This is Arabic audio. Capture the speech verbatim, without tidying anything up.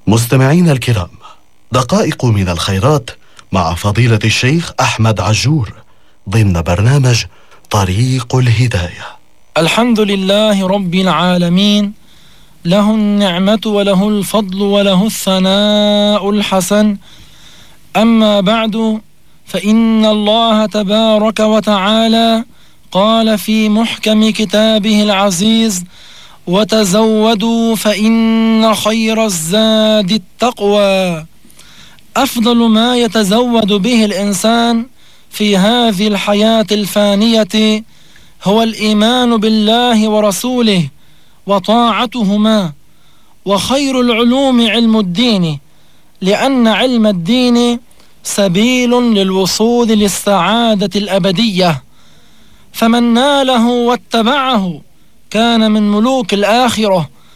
مستمعين الكرام، دقائق من الخيرات مع فضيلة الشيخ أحمد عجور ضمن برنامج طريق الهداية. الحمد لله رب العالمين، له النعمة وله الفضل وله الثناء الحسن. أما بعد، فإن الله تبارك وتعالى قال في محكم كتابه العزيز: وتزودوا فإن خير الزاد التقوى. أفضل ما يتزود به الإنسان في هذه الحياة الفانية هو الإيمان بالله ورسوله وطاعتهما. وخير العلوم علم الدين، لأن علم الدين سبيل للوصول للسعادة الأبدية، فمن ناله واتبعه كان من ملوك الآخرة